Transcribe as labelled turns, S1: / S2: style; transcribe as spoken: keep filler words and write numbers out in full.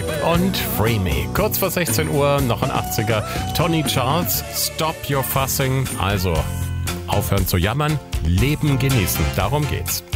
S1: und Free Me. Kurz vor sechzehn Uhr noch ein achtziger. Tony Charles, Stop Your Fussing. Also aufhören zu jammern, Leben genießen. Darum geht's.